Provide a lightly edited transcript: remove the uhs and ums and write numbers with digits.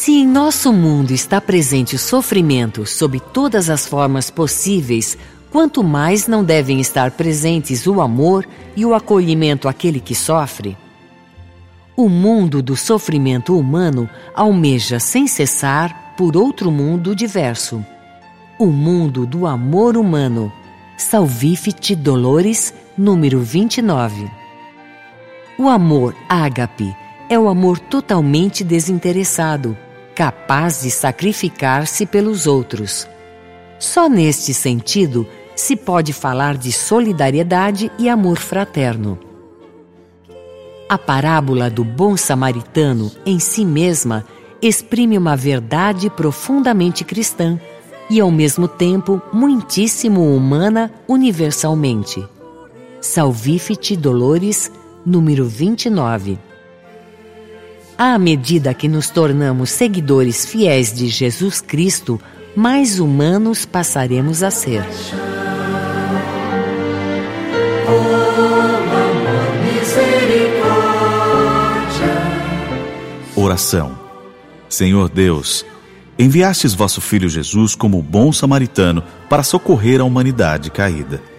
Se em nosso mundo está presente o sofrimento sob todas as formas possíveis, quanto mais não devem estar presentes o amor e o acolhimento àquele que sofre? O mundo do sofrimento humano almeja sem cessar por outro mundo diverso. O mundo do amor humano. Salvifici Doloris, número 29. O amor ágape é o amor totalmente desinteressado, capaz de sacrificar-se pelos outros. Só neste sentido se pode falar de solidariedade e amor fraterno. A parábola do bom samaritano, em si mesma, exprime uma verdade profundamente cristã e, ao mesmo tempo, muitíssimo humana universalmente. Salvifici Doloris, número 29. À medida que nos tornamos seguidores fiéis de Jesus Cristo, mais humanos passaremos a ser. Oração. Senhor Deus, enviastes vosso Filho Jesus como bom samaritano para socorrer a humanidade caída.